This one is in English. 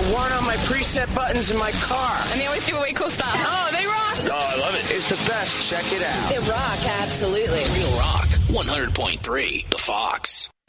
one on my preset buttons in my car. And they always give away cool stuff. Oh, they rock. Oh, I love it. It's the best. Check it out. They rock, absolutely. Real Rock, 100.3, The Fox.